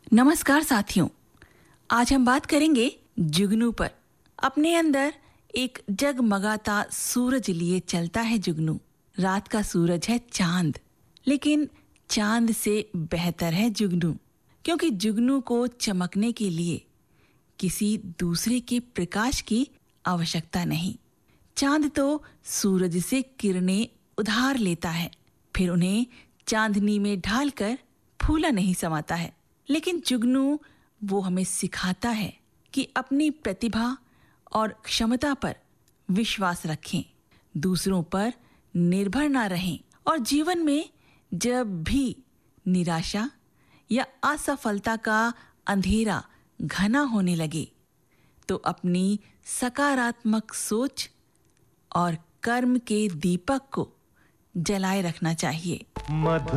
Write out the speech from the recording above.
नमस्कार साथियों, आज हम बात करेंगे जुगनू पर। अपने अंदर एक जगमगाता सूरज लिए चलता है जुगनू। रात का सूरज है चांद, लेकिन चांद से बेहतर है जुगनू, क्योंकि जुगनू को चमकने के लिए किसी दूसरे के प्रकाश की आवश्यकता नहीं। चांद तो सूरज से किरणें उधार लेता है, फिर उन्हें चांदनी में ढालकर फूला नहीं समाता है। लेकिन जुगनू वो हमें सिखाता है कि अपनी प्रतिभा और क्षमता पर विश्वास रखें, दूसरों पर निर्भर ना रहें और जीवन में जब भी निराशा या असफलता का अंधेरा घना होने लगे तो अपनी सकारात्मक सोच और कर्म के दीपक को जलाए रखना चाहिए।